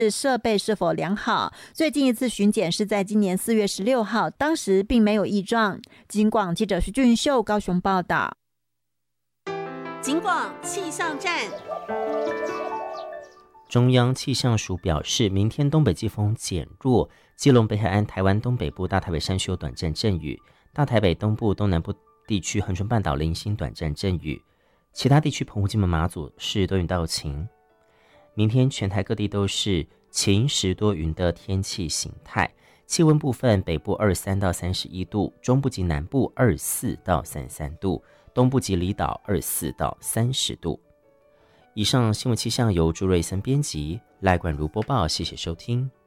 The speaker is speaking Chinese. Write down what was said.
设备是否良好。最近一次巡检是在今年4月16号，当时并没有异状。警广记者徐俊秀高雄报道。 警广气象站。 中央气象署表示，明天东北季风减弱，基隆北海岸、台湾东北部、大台北山区有短暂阵雨，大台北东部、东南部地区、恒春半岛零星短暂阵雨，其他地区澎湖、金门、马祖是多云到晴。明天全台各地都是晴时多云的天气形态，气温部分，北部23到31度，中部及南部24到33度，东部及离岛24到30度。以上新闻气象由朱瑞森编辑，赖冠如播报，谢谢收听。